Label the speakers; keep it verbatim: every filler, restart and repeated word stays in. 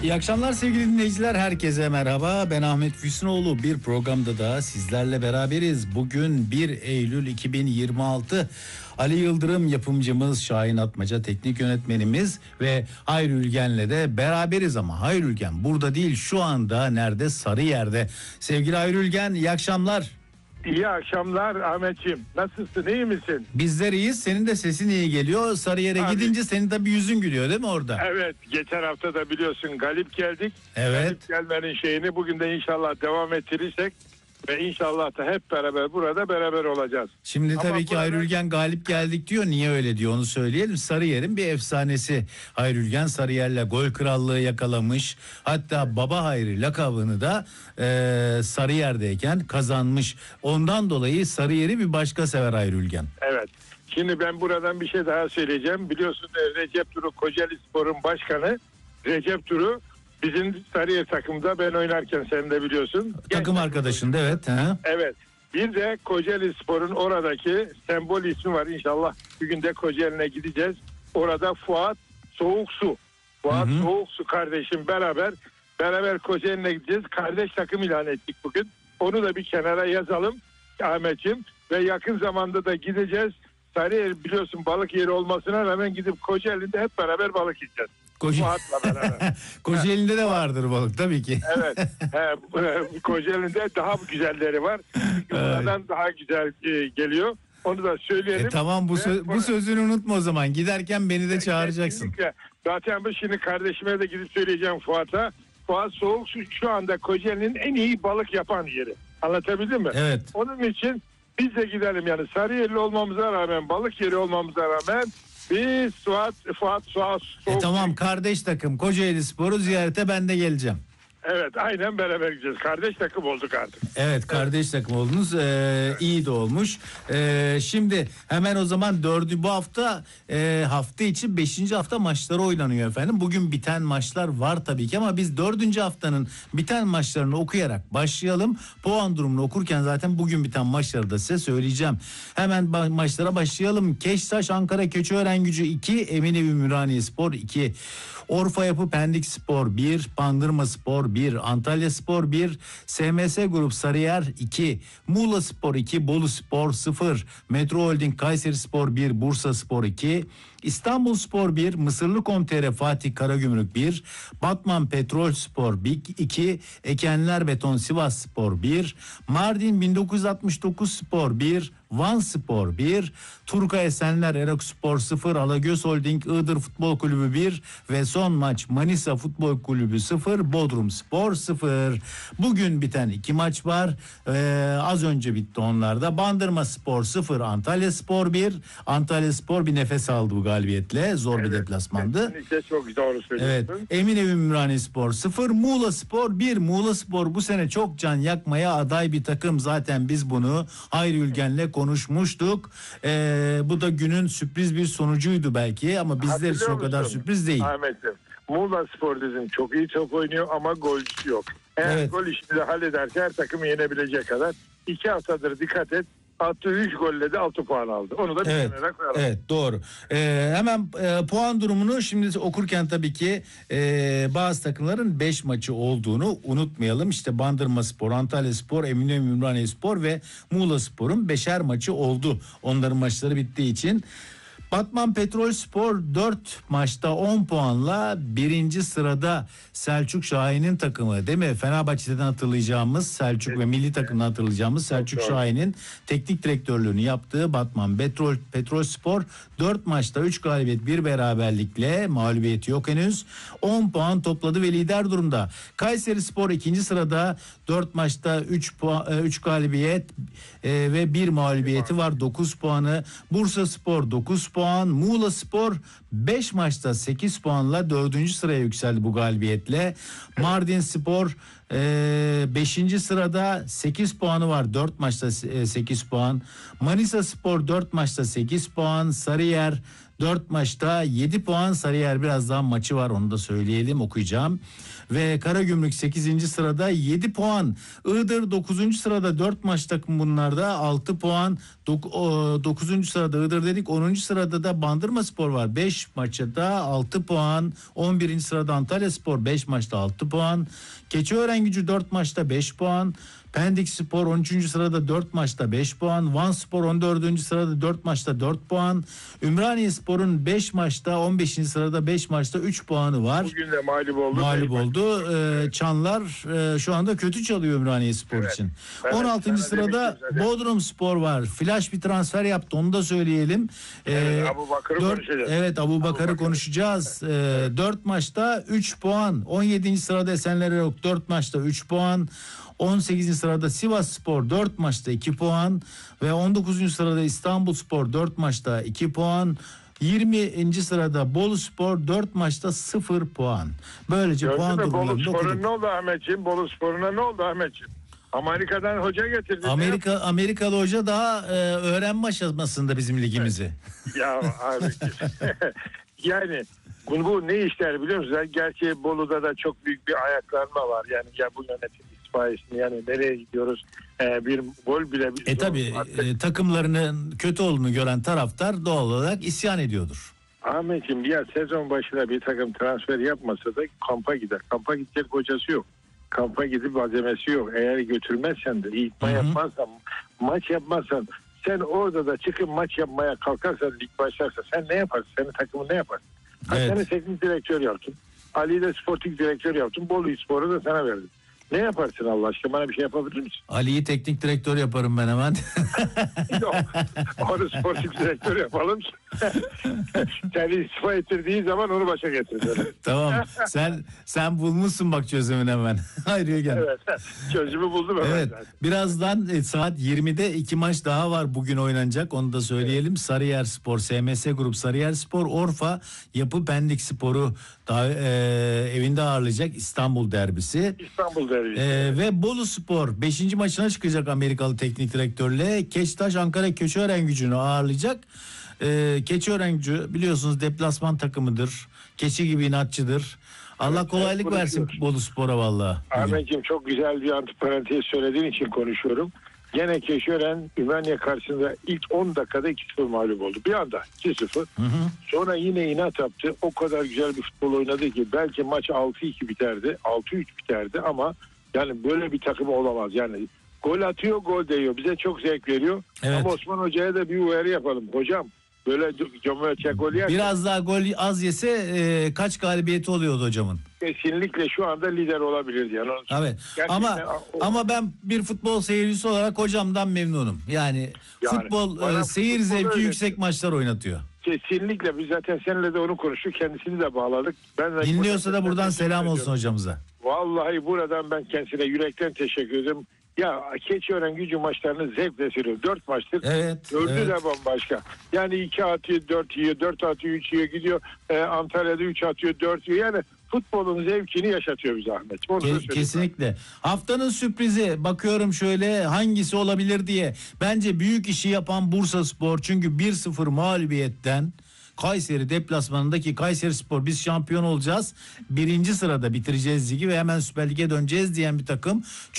Speaker 1: İyi akşamlar sevgili dinleyiciler, herkese merhaba. Ben Ahmet Füsunoğlu. Bir programda da sizlerle beraberiz. Bugün bir Eylül iki bin yirmi altı. Ali Yıldırım yapımcımız, Şahin Atmaca teknik yönetmenimiz ve Hayri Ülgen'le de beraberiz ama Hayri Ülgen burada değil, şu anda nerede? Sarıyer'de. Sevgili Hayri Ülgen, iyi akşamlar.
Speaker 2: İyi akşamlar Ahmetciğim. Nasılsın, iyi misin?
Speaker 1: Bizler iyiyiz. Senin de sesin iyi geliyor. Sarıyer'e
Speaker 2: Abi,
Speaker 1: gidince senin tabii yüzün gülüyor değil mi orada?
Speaker 2: Evet. Geçen hafta da biliyorsun galip geldik.
Speaker 1: Evet.
Speaker 2: Galip gelmenin şeyini bugün de inşallah devam ettirirsek ve inşallah da hep beraber burada beraber olacağız.
Speaker 1: Şimdi
Speaker 2: Ama
Speaker 1: tabii ki
Speaker 2: burada...
Speaker 1: Hayri Ülgen galip geldik diyor. Niye öyle diyor onu söyleyelim. Sarıyer'in bir efsanesi. Hayri Ülgen Sarıyer'le gol krallığı yakalamış. Hatta Baba Hayri lakabını da e, Sarıyer'deyken kazanmış. Ondan dolayı Sarıyer'i bir başka sever Hayri Ülgen.
Speaker 2: Evet. Şimdi ben buradan bir şey daha söyleyeceğim. Biliyorsun Recep Turu Kocaeli Spor'un başkanı. Recep Turu bizim Sarıyer takımda ben oynarken sen de biliyorsun.
Speaker 1: Takım arkadaşın da evet. He.
Speaker 2: Evet. Bir de Kocaeli Spor'un oradaki sembol ismi var. İnşallah bir gün de Kocaeli'ne gideceğiz. Orada Fuat Soğuksu. Fuat hı hı. Soğuksu kardeşim beraber beraber Kocaeli'ne gideceğiz. Kardeş takım ilan ettik bugün. Onu da bir kenara yazalım Ahmetciğim. Ve yakın zamanda da gideceğiz. Sarıyer biliyorsun balık yeri olmasına rağmen gidip Kocaeli'nde hep beraber balık yiyeceğiz.
Speaker 1: Koca... Kocaeli'nde de vardır balık tabii ki.
Speaker 2: Evet. He, Kocaeli'nde daha güzelleri var. Bunlardan daha güzel e, geliyor. Onu da söyleyelim.
Speaker 1: E, tamam bu, sö- bu sözünü unutma o zaman. Giderken beni de çağıracaksın.
Speaker 2: Kesinlikle. Zaten bu şimdi kardeşime de gidip söyleyeceğim Fuat'a. Fuat Soğuk Su şu anda Kocaeli'nin en iyi balık yapan yeri. Anlatabildim mi?
Speaker 1: Evet.
Speaker 2: Onun için biz de gidelim yani Sarıyerli olmamıza rağmen, balık yeri olmamıza rağmen biz Fuat, Fuat Soğuk Su.
Speaker 1: E, tamam kardeş takım Kocaeli Spor'u ziyarete ben de geleceğim.
Speaker 2: Evet aynen beraber gideceğiz. Kardeş takım olduk artık.
Speaker 1: Evet kardeş evet. takım oldunuz. Ee, evet. İyi de olmuş. Ee, şimdi hemen o zaman dördü bu hafta e, hafta için beşinci hafta maçları oynanıyor efendim. Bugün biten maçlar var tabii ki ama biz dördüncü haftanın biten maçlarını okuyarak başlayalım. Puan durumunu okurken zaten bugün biten maçları da size söyleyeceğim. Hemen ba- maçlara başlayalım. Keştaş Ankara Keçiören-Gücü iki, Eminönü Ümraniye-Spor iki, Orfa Yapı Pendik Spor bir, Bandırma Spor bir, Antalya Spor bir, S M S Grup Sarıyer iki, Muğla Spor iki, Bolu Spor sıfır, Metro Holding Kayseri Spor bir, Bursa Spor iki, İstanbul Spor bir, Mısırlı Kom.tr Fatih Karagümrük bir, Batman Petrol Spor iki, Ekenler Beton Sivas Spor bir, Mardin bin dokuz yüz altmış dokuz Spor bir, Van Spor bir, Turka Esenler Erak Spor sıfır, Alagöz Holding Iğdır Futbol Kulübü bir ve son maç Manisa Futbol Kulübü sıfır, Bodrum Spor sıfır. Bugün biten iki maç var. Ee, az önce bitti onlarda. Bandırma Spor sıfır, Antalya Spor bir. Antalya Spor bir nefes aldı bu galibiyetle. Zor evet, bir deplasmandı.
Speaker 2: Kesinlikle çok doğru söylüyorsun.
Speaker 1: Evet. Eminönü Ümraniye Spor sıfır, Muğla Spor bir. Muğla Spor bu sene çok can yakmaya aday bir takım. Zaten biz bunu Hayri Ülgen'le konuşmuştuk. Ee, bu da günün sürpriz bir sonucuydu belki ama bizler için o kadar sürpriz değil.
Speaker 2: Ahmet'im, Muğla Spor dizim çok iyi top oynuyor ama golcüsü yok. Eğer evet. gol işini de hallederse her takımı yenebilecek kadar. İki haftadır dikkat et. Attığı üç golle de altı puan aldı. Onu da bir
Speaker 1: evet,
Speaker 2: kenara koyalım.
Speaker 1: Evet doğru. Ee, hemen e, puan durumunu şimdi okurken tabii ki e, bazı takımların beş maçı olduğunu unutmayalım. İşte Bandırma Spor, Antalya Spor, Eminönü Ümraniye Spor ve Muğla Spor'un beşer maçı oldu. Onların maçları bittiği için. Batman Petrol Spor dört maçta on puanla birinci sırada. Selçuk Şahin'in takımı değil mi? Fenerbahçe'den hatırlayacağımız Selçuk evet. ve milli takımdan hatırlayacağımız Selçuk evet. Şahin'in teknik direktörlüğünü yaptığı Batman Petrol, Petrol Spor dört maçta üç galibiyet bir beraberlikle, mağlubiyeti yok henüz, on puan topladı ve lider durumda. Kayseri Spor ikinci sırada dört maçta üç puan, üç galibiyet e, ve bir mağlubiyeti var, dokuz puanı. Bursa Spor dokuz puan, Muğla Spor beş maçta sekiz puanla dördüncü sıraya yükseldi bu galibiyetle. Mardin Spor beşinci sırada sekiz puanı var, dört maçta sekiz puan. Manisa Spor dört maçta sekiz puan. Sarıyer dört maçta yedi puan. Sarıyer birazdan maçı var, onu da söyleyelim, okuyacağım. Ve Karagümrük sekizinci sırada yedi puan. Iğdır dokuzuncu sırada dört maç takım bunlarda altı puan. dokuzuncu sırada Iğdır dedik. onuncu sırada da Bandırmaspor var. beş maçta altı puan. on birinci sırada Antalyaspor beş maçta altı puan. Keçiörengucu dört maçta beş puan. Pendik Spor on üçüncü sırada dört maçta beş puan. Van Spor on dördüncü sırada dört maçta dört puan. Ümraniye Spor'un beş maçta on beşinci sırada beş maçta üç puanı var.
Speaker 2: Bugün de mağlup oldu.
Speaker 1: Mağlup oldu. Ee, Çanlar e, şu anda kötü çalıyor Ümraniye Spor
Speaker 2: Evet.
Speaker 1: için.
Speaker 2: Evet,
Speaker 1: on altıncı
Speaker 2: sana
Speaker 1: sırada
Speaker 2: demiştim zaten.
Speaker 1: Bodrum Spor var. Flash bir transfer yaptı, onu da söyleyelim. Ee,
Speaker 2: Evet, Abubakar'ı
Speaker 1: dört-
Speaker 2: konuşacağız.
Speaker 1: Evet, Abubakar'ı
Speaker 2: Abubakar.
Speaker 1: konuşacağız. Ee, dört maçta üç puan. on yedinci sırada Esenler Erok dört maçta üç puan. on sekizinci sırada Sivas Spor dört maçta iki puan ve on dokuzuncu sırada İstanbul Spor dört maçta iki puan. yirminci sırada Bolu Spor dört maçta sıfır puan. Böylece
Speaker 2: Gördün
Speaker 1: puan
Speaker 2: mü Bolu
Speaker 1: durumlarını
Speaker 2: Spor'un
Speaker 1: okuduk.
Speaker 2: ne oldu Ahmetciğim? Bolu Spor'una ne oldu Ahmetciğim? Amerika'dan hoca getirdi.
Speaker 1: Amerika Amerikalı hoca daha e, öğrenme aşamasında bizim ligimizi.
Speaker 2: Ya abi. Yani bu, bu ne işler biliyor musunuz? Gerçi Bolu'da da çok büyük bir ayaklanma var. Yani ya bu yönetim itfaiyesini, yani nereye gidiyoruz? Ee, bir gol bile bir
Speaker 1: E tabi e, takımlarının kötü olduğunu gören taraftar doğal olarak isyan ediyordur.
Speaker 2: Ahmetciğim, ya sezon başına bir takım transfer yapmasa da kampa gider. Kampa gidecek hocası yok. Kampa gidip malzemesi yok. Eğer götürmezsen de, idman
Speaker 1: Hı hı.
Speaker 2: yapmazsan, maç yapmazsan, sen orada da çıkıp maç yapmaya kalkarsan, lig başlarsa sen ne yaparsın? Senin takımın ne yapar? Ha,
Speaker 1: Evet.
Speaker 2: Seni teknik direktör yaptın. Ali'yi de sportif direktör yaptın. Bolu Spor'u da sana verdim. Ne yaparsın Allah aşkına? Bana bir şey yapabilir misin?
Speaker 1: Ali'yi teknik direktör yaparım ben hemen.
Speaker 2: Yok. Onu sportif direktör yapalım. Seni istifa ettirdiği zaman onu başa getir.
Speaker 1: Tamam. Sen sen bulmuşsun bak çözümünü hemen. Hayır gel.
Speaker 2: Evet. Çözümü buldum hemen.
Speaker 1: Evet.
Speaker 2: zaten.
Speaker 1: Birazdan e, saat yirmide iki maç daha var bugün oynanacak. Onu da söyleyelim. Sarıyer Spor, S M S Grup Sarıyer Spor, Orfa Yapı Pendik Spor'u da, e, evinde ağırlayacak, İstanbul derbisi.
Speaker 2: İstanbul derbisi.
Speaker 1: E, ve Bolu Spor beşinci maçına çıkacak Amerikalı teknik direktörle. Keçtaş Ankara Keçiörengucu'nu ağırlayacak. E, Keçiörengucu biliyorsunuz deplasman takımıdır. Keçi gibi inatçıdır. Allah
Speaker 2: Evet,
Speaker 1: kolaylık
Speaker 2: evet,
Speaker 1: versin
Speaker 2: konuşuyoruz.
Speaker 1: Bolu Spor'a vallahi. bugün.
Speaker 2: Ahmetciğim, çok güzel bir antiparantez söylediğin için konuşuyorum. Gene Keşören Ümraniye karşısında ilk on dakikada iki sıfır mağlup oldu. Bir anda iki sıfır.
Speaker 1: Hı hı.
Speaker 2: Sonra yine inat yaptı. O kadar güzel bir futbol oynadı ki belki maç altı iki biterdi. altı üç biterdi ama yani böyle bir takım olamaz. Yani gol atıyor, gol değiyor. Bize çok zevk veriyor.
Speaker 1: Evet.
Speaker 2: Ama Osman Hoca'ya da bir uyarı yapalım. Hocam, böyle Cumhuriyetçe gol yer.
Speaker 1: Biraz daha gol az yese e, kaç galibiyeti oluyordu hocamın?
Speaker 2: Kesinlikle şu anda lider olabilirdi. Yani onu-
Speaker 1: Evet.
Speaker 2: Gerçekten
Speaker 1: Ama
Speaker 2: o-
Speaker 1: ama ben bir futbol seyircisi olarak hocamdan memnunum. Yani,
Speaker 2: Yani
Speaker 1: futbol
Speaker 2: bana
Speaker 1: e, seyir
Speaker 2: futbol
Speaker 1: zevki
Speaker 2: öyle.
Speaker 1: yüksek maçlar oynatıyor.
Speaker 2: Kesinlikle, biz zaten seninle de onu konuştuk. Kendisini de bağladık. Ben de
Speaker 1: Dinliyorsa da buradan
Speaker 2: teşekkür
Speaker 1: selam olsun
Speaker 2: ediyorum.
Speaker 1: hocamıza.
Speaker 2: Vallahi buradan ben kendisine yürekten teşekkür ederim. Ya Keçiören maçlarını zevkle seviyorum. Dört maçtır.
Speaker 1: Evet.
Speaker 2: Dördü
Speaker 1: evet.
Speaker 2: de bambaşka. Yani iki atıyor, dört yiyor, dört atıyor, üç yiyor, gidiyor. Ee, Antalya'da üç atıyor, dört yiyor. Yani futbolun zevkini yaşatıyor bize Ahmet. Onu da
Speaker 1: Ke-
Speaker 2: söyleyeyim.
Speaker 1: kesinlikle. Haftanın sürprizi bakıyorum şöyle hangisi olabilir diye. Bence büyük işi yapan Bursaspor, çünkü bir sıfır mağlubiyetten Kayseri deplasmanındaki Kayserispor biz şampiyon olacağız, birinci sırada bitireceğiz ligi ve hemen Süper Lig'e döneceğiz diyen bir takım.